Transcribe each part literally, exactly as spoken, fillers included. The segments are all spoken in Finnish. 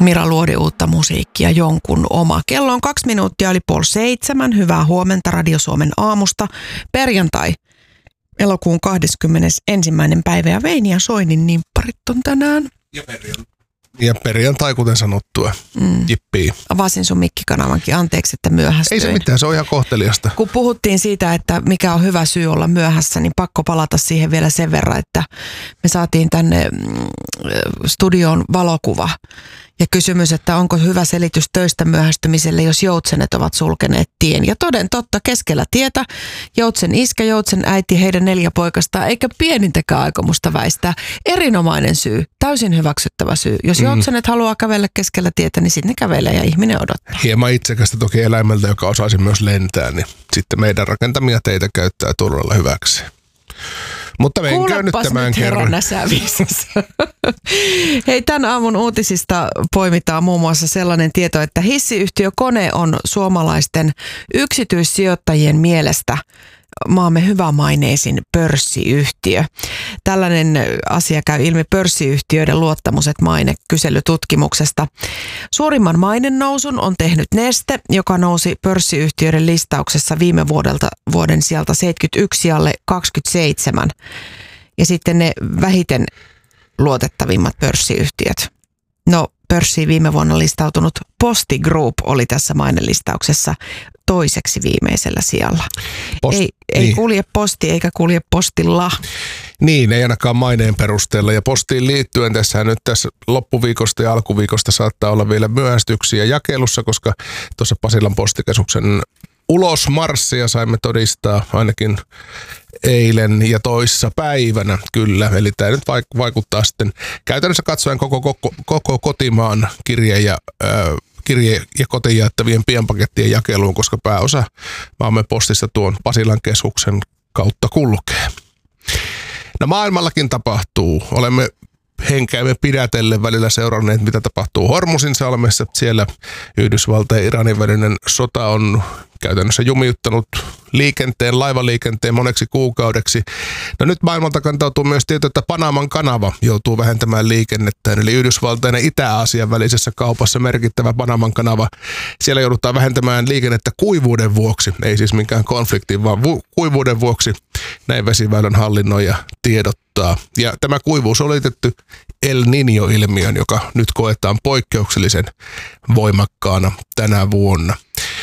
Mira luodi uutta musiikkia, jonkun oma. Kello on kaksi minuuttia yli puoli seitsemän. Hyvää huomenta Radio Suomen aamusta. Perjantai, elokuun kahdeskymmenesensimmäinen päivä ja Veini ja Soinin nimpparit on tänään. Ja perjantai. Ja perjantai, kuten sanottua. Mm. Jippii. Avasin sun mikkikanavankin. Anteeksi, että myöhästyin. Ei se mitään, se on ihan kohteliasta. Kun puhuttiin siitä, että mikä on hyvä syy olla myöhässä, niin pakko palata siihen vielä sen verran, että me saatiin tänne studioon valokuva. Ja kysymys, että onko hyvä selitys töistä myöhästymiselle, jos joutsenet ovat sulkeneet tien. Ja toden totta, keskellä tietä joutsen iskä, joutsen äiti, heidän neljä poikastaan, eikä pienintäkään aikomusta väistää. Erinomainen syy, täysin hyväksyttävä syy. Jos joutsenet mm. haluaa kävellä keskellä tietä, niin sitten ne kävelee ja ihminen odottaa. Hieman itsekästä toki eläimeltä, joka osaisi myös lentää, niin sitten meidän rakentamia teitä käyttää turvalla hyväksi. Mutta menkää nyt tämän kerran. Hei, tämän aamun uutisista poimitaan muun muassa sellainen tieto, että hissiyhtiö Kone on suomalaisten yksityissijoittajien mielestä maamme hyvämaineisin pörssiyhtiö. Tällainen asia käy ilmi pörssiyhtiöiden luottamuset maine kyselytutkimuksesta. Suurimman mainennousun on tehnyt Neste, joka nousi pörssiyhtiöiden listauksessa viime vuodelta vuoden sieltä seitsemänkymmentäyksi sijalle kaksikymmentäseitsemän. Ja sitten ne vähiten luotettavimmat pörssiyhtiöt. No, pörssiin viime vuonna listautunut Posti Group oli tässä mainelistauksessa toiseksi viimeisellä sijalla. Post, ei, ei niin. kulje posti eikä kulje postilla. Niin, ei ainakaan maineen perusteella. Ja postiin liittyen tässä nyt tässä loppuviikosta ja alkuviikosta saattaa olla vielä myöhästyksiä jakelussa, koska tuossa Pasilan postikeskuksen ulosmarssia saimme todistaa ainakin eilen ja toissa päivänä kyllä. Eli tämä nyt vaikuttaa sitten käytännössä katsoen koko, koko, koko kotimaan kirje- ja, äh, kirje- ja kotiin jaettavien pienpakettien jakeluun, koska pääosa maamme postista tuon Pasilan keskuksen kautta kulkee. No maailmallakin tapahtuu. Olemme henkeämme pidätellen välillä seuranneet, mitä tapahtuu Hormusin salmessa. Siellä Yhdysvaltain ja Iranin välinen sota on käytännössä jumiuttanut liikenteen, laivaliikenteen moneksi kuukaudeksi. No nyt maailmalta kantautuu myös tieto, että Panaman kanava joutuu vähentämään liikennettä. Eli Yhdysvaltain ja Itä-Aasian välisessä kaupassa merkittävä Panaman kanava. Siellä joudutaan vähentämään liikennettä kuivuuden vuoksi. Ei siis minkään konfliktin, vaan vu- kuivuuden vuoksi. Näin vesiväylän hallinnoija tiedottaa. Ja tämä kuivuus on liitetty El Niño-ilmiön, joka nyt koetaan poikkeuksellisen voimakkaana tänä vuonna.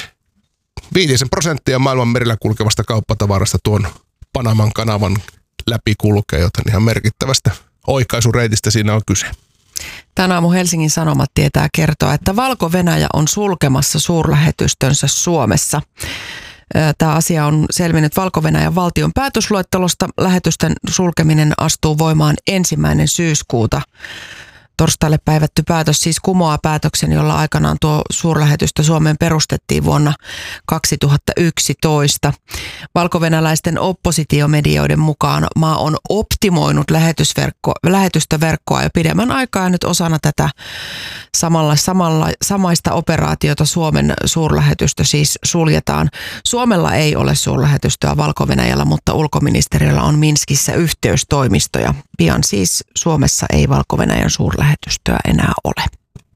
Viitisen prosenttia maailman merillä kulkevasta kauppatavarasta tuon Panaman kanavan läpi kulkee, joten ihan merkittävästä oikaisureitistä siinä on kyse. Tänä aamu Helsingin Sanomat tietää kertoa, että Valko-Venäjä on sulkemassa suurlähetystönsä Suomessa. Tämä asia on selvinnyt Valko-Venäjän valtion päätösluettelosta. Lähetysten sulkeminen astuu voimaan ensimmäinen syyskuuta. Torstaille päivätty päätös siis kumoaa päätöksen, jolla aikanaan tuo suurlähetystö Suomeen perustettiin vuonna kaksituhattayksitoista. Valko-venäläisten oppositiomedioiden mukaan maa on optimoinut lähetysverkko, lähetystöverkkoa jo pidemmän aikaa ja nyt osana tätä samalla, samalla, samaista operaatiota Suomen suurlähetystö siis suljetaan. Suomella ei ole suurlähetystöä Valko-Venäjällä, mutta ulkoministeriöllä on Minskissä yhteystoimistoja. Pian siis Suomessa ei Valko-Venäjän suurlähetystöä enää ole.